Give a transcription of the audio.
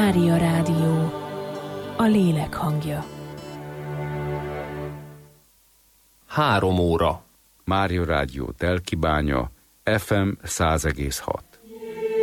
Mária Rádió, a lélek hangja. 3 óra. Mária Rádió Telkibánya, FM 100,6.